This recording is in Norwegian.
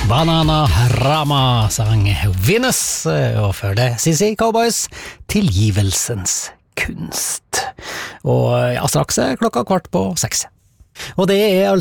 Banana Rama sang Venus, og før det CC Cowboys, Tilgivelsens kunst. Og ja, straks klokka 5:15. Og det